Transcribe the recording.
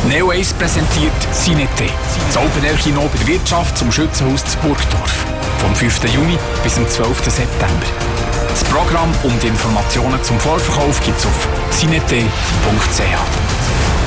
Neo Ace präsentiert Cinete. Das Open Air Kino bei der Wirtschaft zum Schützenhaus zu Burgdorf. Vom 5. Juni bis zum 12. September. Das Programm und Informationen zum Vorverkauf gibt es auf cinete.ch.